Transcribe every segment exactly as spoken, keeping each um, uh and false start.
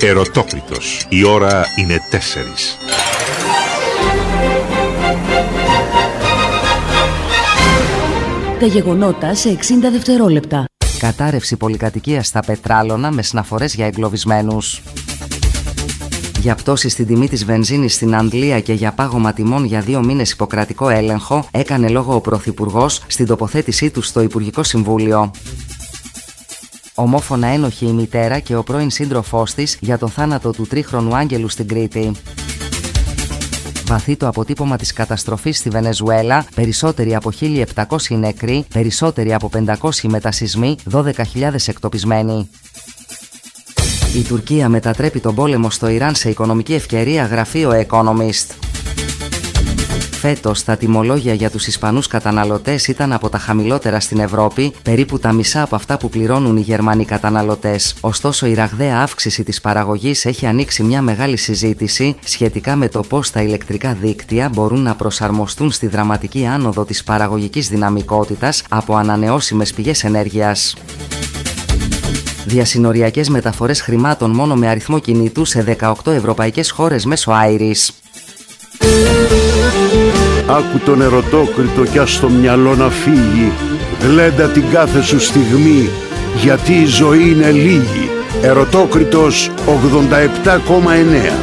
Ερωτόκριτος. Η ώρα είναι τέσσερις. Τα γεγονότα σε εξήντα δευτερόλεπτα. Κατάρρευση πολυκατοικίας στα Πετράλωνα με συναφορές για εγκλωβισμένους. Για πτώση στην τιμή της βενζίνης στην Αγγλία και για πάγωμα τιμών για δύο μήνες υποκρατικό έλεγχο έκανε λόγο ο Πρωθυπουργός στην τοποθέτησή του στο Υπουργικό Συμβούλιο. Ομόφωνα ένοχη η μητέρα και ο πρώην σύντροφός της για τον θάνατο του τρίχρονου Άγγελου στην Κρήτη. Βαθύ το αποτύπωμα της καταστροφής στη Βενεζουέλα, περισσότεροι από χίλια επτακόσιοι νεκροί, περισσότεροι από πεντακόσιοι μετασυσμοί, δώδεκα χιλιάδες εκτοπισμένοι. Η Τουρκία μετατρέπει τον πόλεμο στο Ιράν σε οικονομική ευκαιρία, γραφεί ο Economist. Φέτος τα τιμολόγια για τους Ισπανούς καταναλωτές ήταν από τα χαμηλότερα στην Ευρώπη, περίπου τα μισά από αυτά που πληρώνουν οι Γερμανοί καταναλωτές. Ωστόσο, η ραγδαία αύξηση της παραγωγής έχει ανοίξει μια μεγάλη συζήτηση σχετικά με το πώς τα ηλεκτρικά δίκτυα μπορούν να προσαρμοστούν στη δραματική άνοδο της παραγωγικής δυναμικότητας από ανανεώσιμες πηγές ενέργειας. Διασυνοριακές μεταφορές χρημάτων μόνο με αριθμό κινητού σε δεκαοκτώ ευρωπαϊκές χώρες μέσω Iris. Άκου τον ερωτόκριτο κι ας το μυαλό να φύγει. Γλέντα την κάθε σου στιγμή, γιατί η ζωή είναι λίγη. Ερωτόκριτος ογδόντα επτά κόμμα εννέα.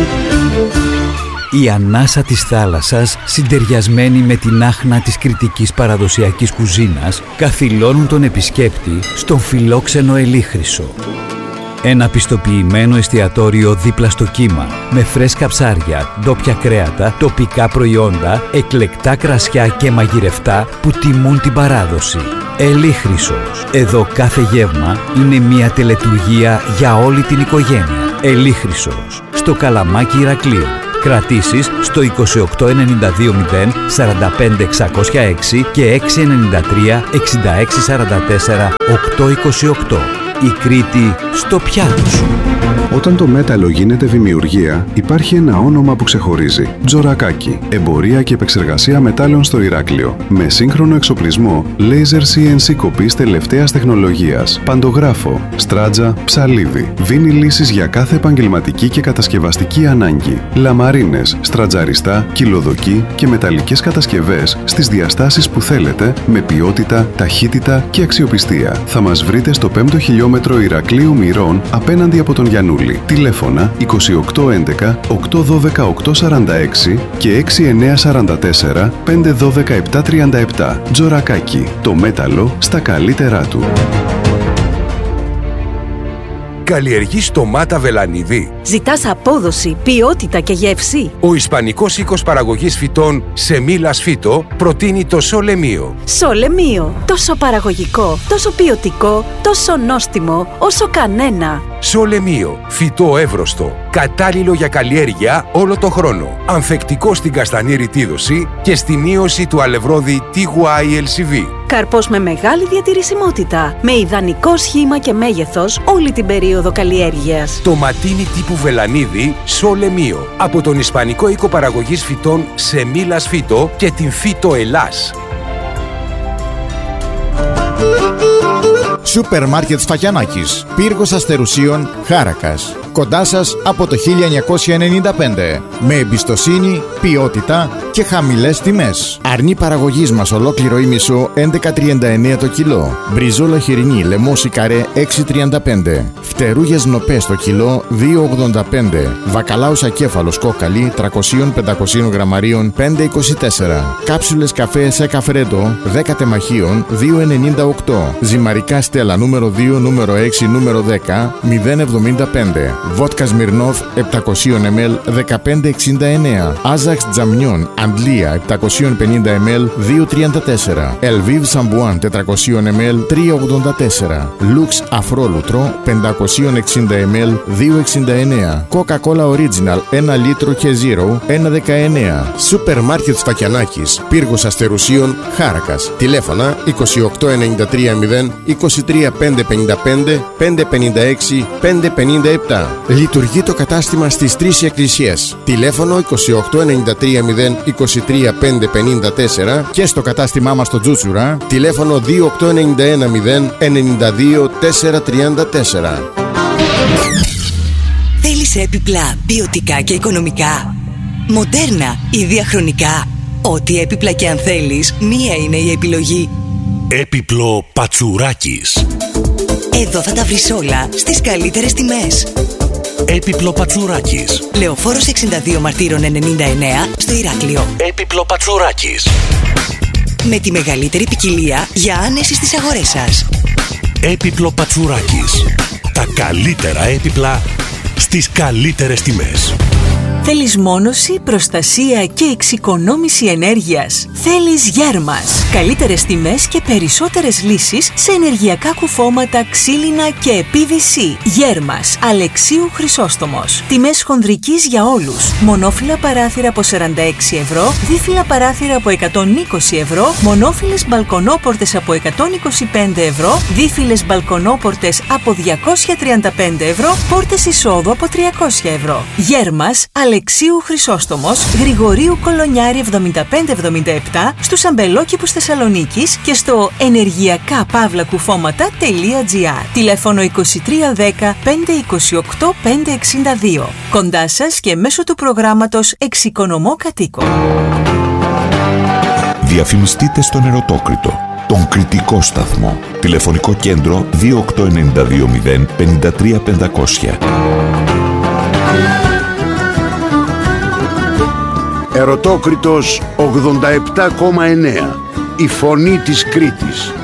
Η ανάσα της θάλασσας, συντεριασμένη με την άχνα της κρητικής παραδοσιακής κουζίνας, καθυλώνουν τον επισκέπτη στον φιλόξενο Ελίχρυσο. Ένα πιστοποιημένο εστιατόριο δίπλα στο κύμα, με φρέσκα ψάρια, ντόπια κρέατα, τοπικά προϊόντα, εκλεκτά κρασιά και μαγειρευτά που τιμούν την παράδοση. Ελίχρυσος. Εδώ κάθε γεύμα είναι μια τελετουργία για όλη την οικογένεια. Ελίχρυσος. Στο Καλαμάκι Ηρακλείου. Κρατήσεις στο είκοσι οκτώ ενενήντα δύο μηδέν σαράντα πέντε εξακόσια έξι και έξι εννιά τρία εξήντα έξι σαράντα τέσσερα οκτακόσια είκοσι οκτώ. Η Κρήτη στο πιάτο σου. Όταν το μέταλλο γίνεται δημιουργία, υπάρχει ένα όνομα που ξεχωρίζει. Τζορακάκι. Εμπορία και επεξεργασία μετάλλων στο Ηράκλειο. Με σύγχρονο εξοπλισμό, laser σι εν σι κοπής τελευταίας τεχνολογίας. Παντογράφο, στράτζα, ψαλίδι. Δίνει λύσεις για κάθε επαγγελματική και κατασκευαστική ανάγκη. Λαμαρίνες, στρατζαριστά, κυλοδοκή και μεταλλικές κατασκευές στις διαστάσεις που θέλετε, με ποιότητα, ταχύτητα και αξιοπιστία. Θα μας βρείτε στο πέμπτο χιλιόμετρο Ηρακλείου Μυρών απέναντι από τον Γιαννούλη. Τηλέφωνα είκοσι οκτώ έντεκα οκτακόσια δώδεκα οκτακόσια σαράντα έξι και έξι εννιά σαράντα τέσσερα πεντακόσια δώδεκα επτακόσια τριάντα επτά. Τζορακάκι. Το μέταλλο στα καλύτερά του. Καλλιεργείς ντομάτα Βελανίδη? Ζητάς απόδοση, ποιότητα και γεύση? Ο Ισπανικός οίκος παραγωγής φυτών Σεμίλας Φύτο προτείνει το Σολεμίο. Σολεμίο. Τόσο παραγωγικό, τόσο ποιοτικό, τόσο νόστιμο, όσο κανένα. Σολεμίο. Φυτό εύρωστο. Κατάλληλο για καλλιέργεια όλο το χρόνο. Ανθεκτικό στην καστανή ρητίδωση και στη μείωση του αλευρώδη τι γουάι ελ σι βι. Καρπός με μεγάλη διατηρησιμότητα. Με ιδανικό σχήμα και μέγεθος όλη την περίοδο καλλιέργειας. Το ματίνι τύπου Βελανίδη Σολεμίο. Από τον Ισπανικό οίκο παραγωγής φυτών Σεμίλας Φύτο και την Φύτο Ελλάς. Σούπερ Μάρκετ Σφακιανάκης, πύργος Αστερουσίων, Χάρακας. Κοντά σας από το χίλια εννιακόσια ενενήντα πέντε. Με εμπιστοσύνη, ποιότητα και χαμηλές τιμές. Αρνή παραγωγής μας ολόκληρο ήμισο έντεκα τριάντα εννέα το κιλό. Μπριζόλα χοιρινή λεμόση καρέ έξι τριάντα πέντε. Φτερούγες νοπές το κιλό δύο ογδόντα πέντε. Βακαλάος ακέφαλος κόκαλη τριακόσια με πεντακόσια γραμμαρίων πέντε είκοσι τέσσερα. Κάψουλες καφέ σε καφρέντο δέκα τεμαχίων δύο ενενήντα οκτώ. Ζυμαρικά Στέλλα νούμερο δύο, νούμερο έξι, νούμερο δέκα μηδέν εβδομήντα πέντε. Βότκα Σμυρνόφ επτακόσια μιλιλίτρα δεκαπέντε εξήντα εννέα. Άζαξ Τζαμνιόν Αντλία επτακόσια πενήντα μιλιλίτρα δύο τριάντα τέσσερα. Ελβίβ Σαμπουάν τετρακόσια μιλιλίτρα τρία ογδόντα τέσσερα. Λουξ Αφρόλουτρο πεντακόσια εξήντα μιλιλίτρα δύο εξήντα εννέα. Coca-Cola Original ένα λίτρο και Zero ένα δεκαεννέα. Σούπερ Μάρκετ Σφακιανάκης, πύργος Αστερουσίων, Χάρακας. Τηλέφωνα είκοσι οκτώ ενενήντα τρία μηδέν είκοσι τρία πεντακόσια πενήντα πέντε πεντακόσια πενήντα έξι πεντακόσια πενήντα επτά. Λειτουργεί το κατάστημα στις τρεις εκκλησίες. Τηλέφωνο είκοσι οκτώ ενενήντα τρία μηδέν είκοσι τρία πεντακόσια πενήντα τέσσερα και στο κατάστημά μας στο Τζούτσουρα. Τηλέφωνο δύο οκτώ ενενήντα ένα μηδέν ενενήντα δύο τετρακόσια τριάντα τέσσερα. Θέλεις έπιπλα ποιοτικά και οικονομικά, μοντέρνα ή διαχρονικά? Ό,τι έπιπλα και αν θέλεις, μία είναι η επιλογή. Έπιπλο Πατσουράκης. Εδώ θα τα βρεις όλα στις καλύτερες τιμές. Έπιπλο Πατσουράκης. Λεωφόρος εξήντα δύο Μαρτύρων ενενήντα εννέα στο Ηράκλειο. Έπιπλο Πατσουράκης. Με τη μεγαλύτερη ποικιλία για άνεση στις αγορές σας. Έπιπλο Πατσουράκης. Τα καλύτερα έπιπλα στις καλύτερες τιμές. Θέλεις μόνωση, προστασία και εξοικονόμηση ενέργειας? Θέλεις Γέρμας. Καλύτερες τιμές και περισσότερες λύσεις σε ενεργειακά κουφώματα, ξύλινα και πι βι σι. Γέρμας, Αλεξίου Χρυσόστομος. Τιμές χονδρικής για όλους. Μονόφυλλα παράθυρα από σαράντα έξι ευρώ, δίφυλλα παράθυρα από εκατόν είκοσι ευρώ, μονόφυλλες μπαλκονόπορτες από εκατόν είκοσι πέντε ευρώ, δίφυλλες μπαλκονόπορτες από διακόσια τριάντα πέντε ευρώ, πόρτες εισόδου από τριακόσια ευρώ. Γέρμας, Αλεξίου Χρυσόστομος, Γρηγορίου Κολονιάρη εβδομήντα πέντε εβδομήντα επτά, στους αμπελόκηπους Θεσσαλονίκης και στο ενεργειακά παύλα κουφώματα τελεία τζι άρ. Τηλέφωνο είκοσι τρία δέκα πέντε είκοσι οκτώ πέντε εξήντα δύο. Κοντά σας και μέσω του προγράμματος Εξοικονομώ Κατοίκων. Διαφημιστείτε στον Ερωτόκριτο, τον κριτικό σταθμό. Τηλεφωνικό κέντρο δύο οκτώ εννιά δύο μηδέν πέντε τρία πεντακόσια. Ερωτόκριτος ογδόντα επτά κόμμα εννέα. Η φωνή της Κρήτης.